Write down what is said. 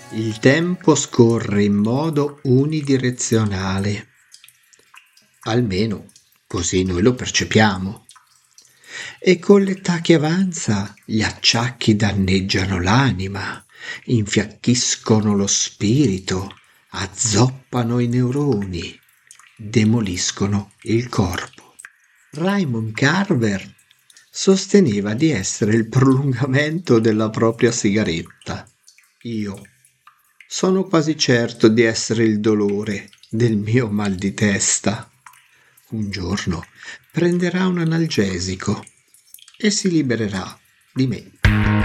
Il tempo scorre in modo unidirezionale, almeno così noi lo percepiamo. E con l'età che avanza gli acciacchi danneggiano l'anima, infiacchiscono lo spirito, azzoppano i neuroni, demoliscono il corpo. Raymond Carver sosteneva di essere il prolungamento della propria sigaretta. Io sono quasi certo di essere il dolore del mio mal di testa. Un giorno prenderà un analgesico e si libererà di me.